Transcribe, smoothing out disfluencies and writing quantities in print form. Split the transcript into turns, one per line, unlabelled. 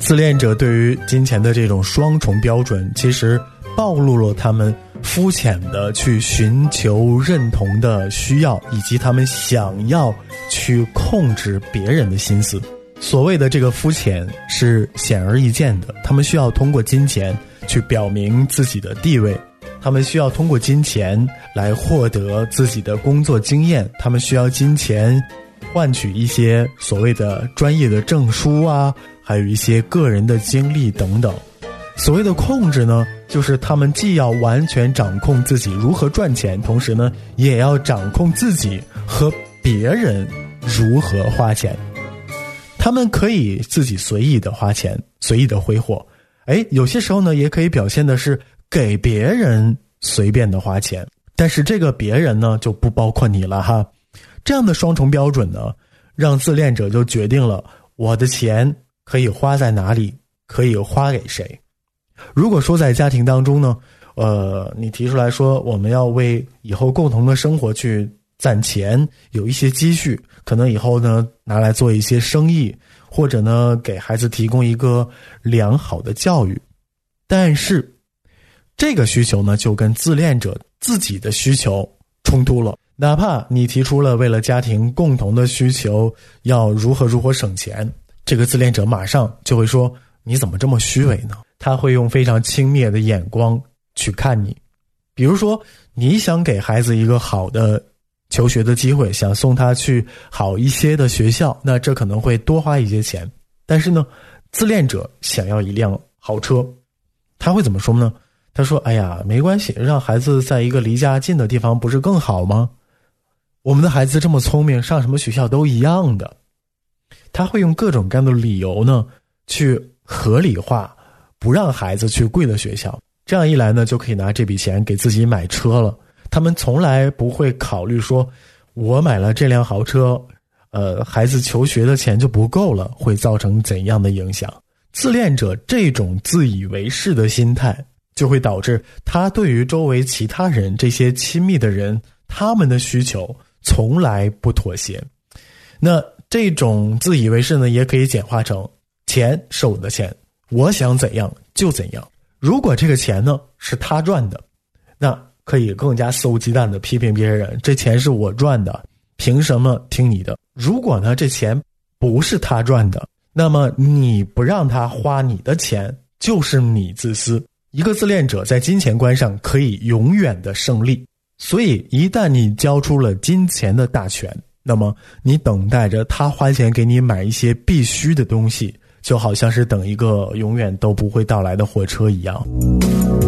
自恋者对于金钱的这种双重标准，其实暴露了他们肤浅的去寻求认同的需要，以及他们想要去控制别人的心思。所谓的这个肤浅是显而易见的，他们需要通过金钱去表明自己的地位，他们需要通过金钱来获得自己的工作经验，他们需要金钱换取一些所谓的专业的证书啊，还有一些个人的经历等等。所谓的控制呢，就是他们既要完全掌控自己如何赚钱，同时呢也要掌控自己和别人如何花钱。他们可以自己随意的花钱，随意的挥霍，有些时候呢也可以表现的是给别人随便的花钱，但是这个别人呢就不包括你了哈。这样的双重标准呢，让自恋者就决定了我的钱可以花在哪里，可以花给谁。如果说在家庭当中呢，你提出来说我们要为以后共同的生活去攒钱，有一些积蓄，可能以后呢拿来做一些生意，或者呢给孩子提供一个良好的教育。但是这个需求呢就跟自恋者自己的需求冲突了。哪怕你提出了为了家庭共同的需求要如何省钱，这个自恋者马上就会说你怎么这么虚伪呢？他会用非常轻蔑的眼光去看你。比如说你想给孩子一个好的求学的机会，想送他去好一些的学校，那这可能会多花一些钱。但是呢，自恋者想要一辆豪车，他会怎么说呢？他说哎呀没关系，让孩子在一个离家近的地方不是更好吗？我们的孩子这么聪明，上什么学校都一样的。他会用各种各样的理由呢去合理化不让孩子去贵的学校，这样一来呢就可以拿这笔钱给自己买车了。他们从来不会考虑说我买了这辆豪车孩子求学的钱就不够了，会造成怎样的影响。自恋者这种自以为是的心态就会导致他对于周围其他人，这些亲密的人，他们的需求从来不妥协。那这种自以为是呢也可以简化成钱是我的钱，我想怎样就怎样。如果这个钱呢是他赚的，那可以更加肆无忌惮的批评别人，这钱是我赚的，凭什么听你的？如果呢这钱不是他赚的，那么你不让他花你的钱就是你自私。一个自恋者在金钱观上可以永远的胜利，所以一旦你交出了金钱的大权，那么你等待着他花钱给你买一些必须的东西，就好像是等一个永远都不会到来的火车一样。